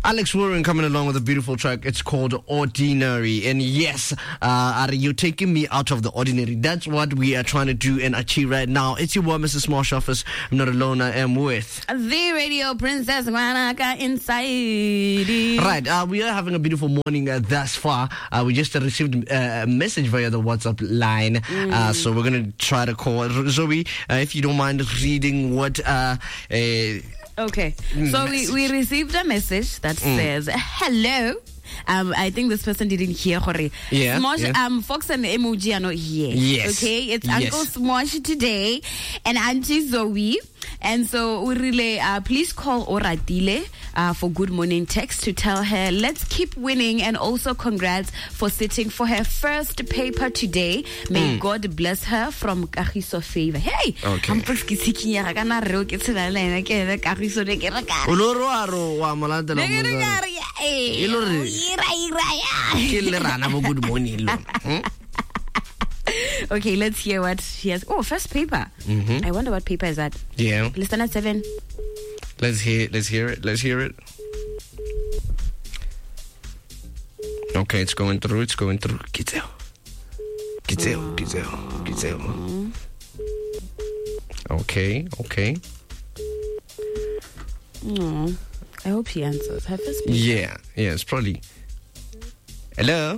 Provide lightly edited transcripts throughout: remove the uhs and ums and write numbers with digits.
Alex Warren coming along with a beautiful track. It's called Ordinary. And yes, are you taking me out of the ordinary? That's what we are trying to do and achieve right now. It's your boy, Mrs. Smosh Office. I'm not alone. I am with the radio princess Wanaka inside. Right. We are having a beautiful morning thus far. We just received a message via the WhatsApp line. So we're going to try to call Zoe. If you don't mind reading what... Okay, so we received a message that says, hello. I think this person didn't hear. Yeah. Smosh, Fox and emoji are not here. Yes. Okay, it's Uncle Smosh today and Auntie Zoe. And so we really please call Oratile for good morning text to tell her let's keep winning, and also congrats for sitting for her first paper today. May God bless her from Kagiso Favor. Hey, okay. I'm good morning. Okay, let's hear what she has. Oh, first paper. I wonder what paper is that. Yeah. Listen at 7. Let's hear it. Okay, it's going through. Gizeo. Okay. I hope she answers. Her first paper. Yeah, it's probably. Hello?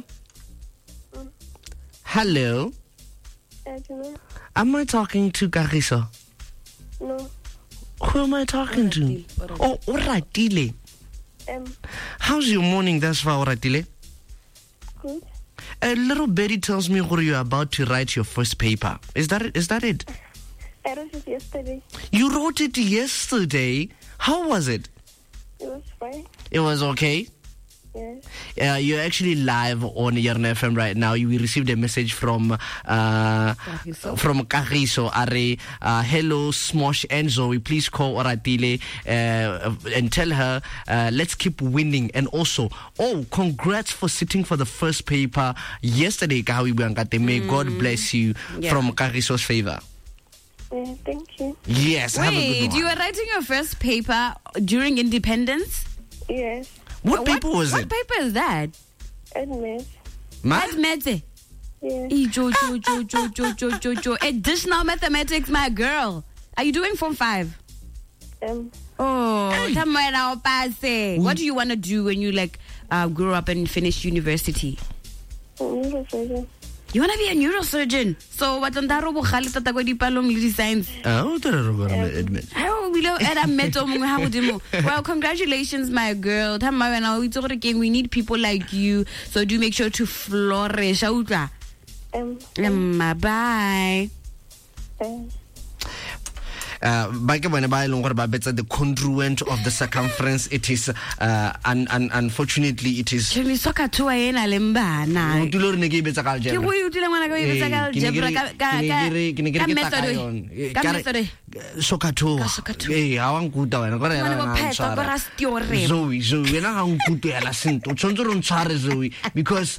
Hello? Am I talking to Kagiso? No. Who am I talking to? Oh, Oratile. How's your morning thus far, Oratile? Good. A little Betty tells me you're about to write your first paper. Is that it? I wrote it yesterday. You wrote it yesterday? How was it? It was fine. It was okay? Yes. You're actually live on Yarna FM right now. We received a message from Kagiso. Hello, Smosh and Zoe. Please call Oratile and tell her let's keep winning. And also, congrats for sitting for the first paper yesterday, Kahawi Biankate. May God bless you from Kagiso's favor. Yeah, thank you. Yes. Have a good one. You were writing your first paper during independence? Yes. What paper was it? What paper is that? Admit. Mathematics. Yes. Jo. Additional mathematics, my girl. Are you doing Form 5? What do you want to do when you grow up and finish university? Neurosurgeon. You want to be a neurosurgeon? So what on science? Well, congratulations, my girl. We need people like you, so do make sure to flourish. Bye. The congruent of the circumference, it is unfortunately it is Zoe, because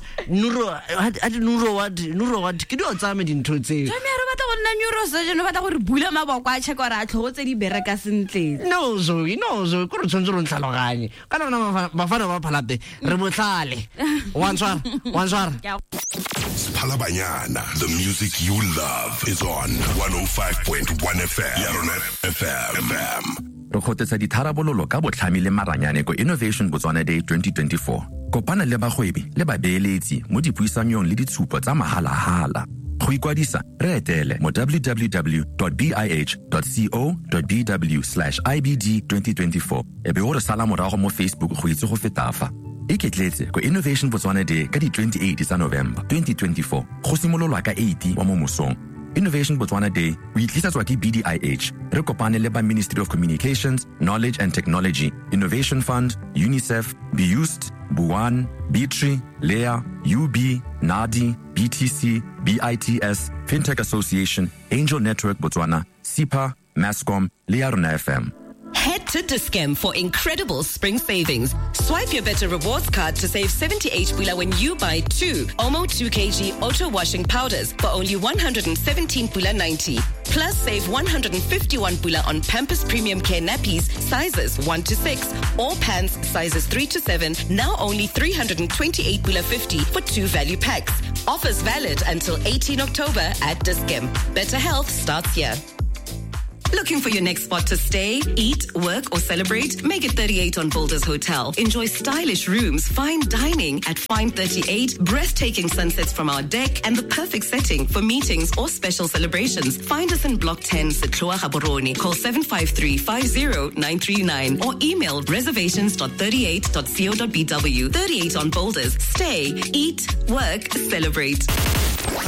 No, Zoe. The music you love is on 105.1 FM. Yarona FM. Re kgotsetsa ditharabololo ka botlhami le maranyane ko Innovation Botswana Day 2024. Kopana le bagwebi le babeeletsi mo dipuisanong le ditshupo tsa mahalahala. Go ikwadisa re etele mo www.bih.co.bw/IBD2024 ebe o re sala morago mo Facebook go itse go fetafa. Iketletse ko Innovation Botswana Day ka di 28 tsa November 2024 go simololwa ka 8 wa mo mosong. Innovation Botswana Day we tlisetswa ke BDIH re kopane le ba Ministry of Communications, Knowledge and Technology, Innovation Fund, UNICEF, BEUST, Buwan, Bitri, Lea, UB, NADI, BTC, BITS, FinTech Association, Angel Network Botswana, SIPA, Mascom, Yarona FM. Head to Dis-Chem for incredible spring savings. Swipe your Better Rewards card to save 78 pula when you buy 2 Omo 2 kg auto washing powders for only 117 pula 90. Plus save 151 pula on Pampers Premium Care nappies sizes 1 to 6 or pants sizes 3 to 7, now only 328 pula 50 for 2 value packs. Offers valid until 18 October at Dis-Chem. Better health starts here. Looking for your next spot to stay, eat, work, or celebrate? Make it 38 on Boulders Hotel. Enjoy stylish rooms, fine dining at Fine 38, breathtaking sunsets from our deck, and the perfect setting for meetings or special celebrations. Find us in Block 10, Setloa Gaborone. Call 753-50939 or email reservations.38.co.bw. 38 on Boulders. Stay, eat, work, celebrate.